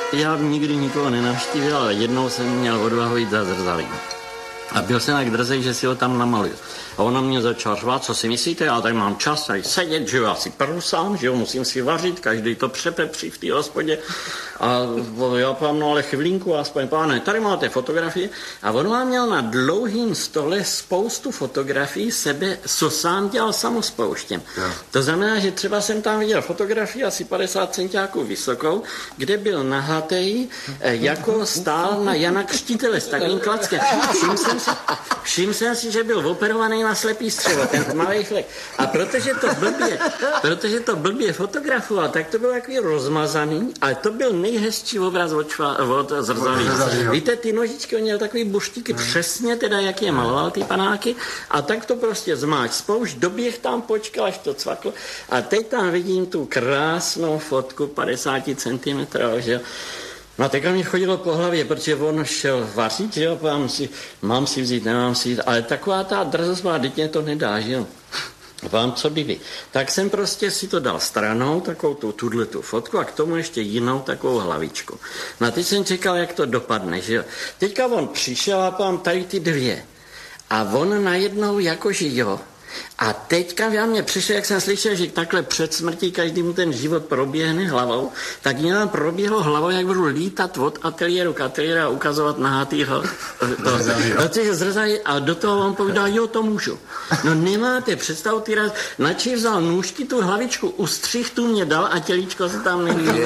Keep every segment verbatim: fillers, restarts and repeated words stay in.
Já nikdy nikoho nenavštívil, ale jednou jsem měl odvahu jít za zrcadlím. A byl jsem tak drzej, že si ho tam namaluju. A ona mě začala řvát, co si myslíte, já tady mám čas tady sedět, že jo, já si prusám, že jo, musím si vařit, každý to přepepří v té hospodě. A já pám, no ale chvilinku, aspoň páne, tady máte fotografie. A on vám měl na dlouhým stole spoustu fotografií sebe, co sám dělal samospouštěm. Ja. To znamená, že třeba jsem tam viděl fotografii asi padesát centiáků vysokou, kde byl nahatej, jako stál na Jana Křtitele s takovým klackem. Všim jsem si, všim jsem si, že byl operovaný na slepý střevo, ten tmavý flek. A protože to blbě, protože to blbě fotografoval, tak to bylo takový rozmazaný, ale to byl nejhezčí obraz od, šva, od zrcadlí. Víte, ty nožičky, on měl takový buštíky, hmm. přesně teda, jak je maloval ty panáky, a tak to prostě zmáč spoušť, doběh tam, počkal, až to cvaklo. A teď tam vidím tu krásnou fotku padesát centimetrů, že jo. No a teďka mi chodilo po hlavě, protože on šel vařit, že jo, mám si, mám si vzít, nemám si vzít, ale taková ta drzost má, teď mě to nedá, že jo. Vám co by vy. Tak jsem prostě si to dal stranou, takovou tu, tuhle tu fotku a k tomu ještě jinou takovou hlavičku. No a teď jsem čekal, jak to dopadne, že jo. Teďka on přišel a pám tady ty dvě. A on najednou jakože jo. A teďka já mě přišel, jak jsem slyšel, že takhle před smrtí každý mu ten život proběhne hlavou, tak mě tam proběhlo hlavou, jak budu lítat od ateliéru k ateliéru a ukazovat nahatýho zrcadlí. A do toho on povídal, jo, to můžu. No nemáte představu, ty raz, načí vzal nůžky, tu hlavičku ustřih, tu mě dal a tělíčko se tam neví.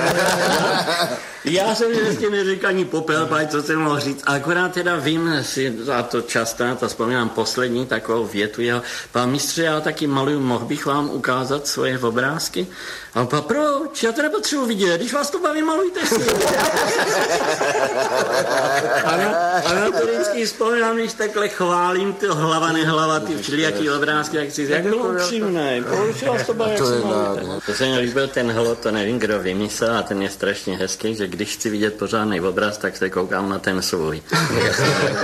Já jsem vždycky neřekl ani popel, co jsem mohl říct. Akorát teda vím, si, a to často na to vzpomínám, poslední takovou větu jeho, pán mistře, já taky maluju, mohl bych vám ukázat svoje obrázky? A on pán, proč? Já to nepotřebuji vidět, když vás to baví, malujte si. A na, a na to vždycky vzpomínám, když takhle chválím ty hlava, nehlava, ty všelijaký obrázky, jak si jak bylo upřímné, proč vás to baví, jak si malujte. To se mi líbil ten hlot, to nevím, kdo vymyslel, a ten je strašně hezký, že když chci vidět pořádný obraz, tak se koukám na ten svůj.